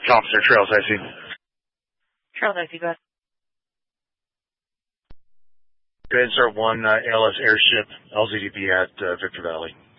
Officer Trails IC. Trails IC, go ahead. Go ahead and start one ALS airship LZDB at Victor Valley.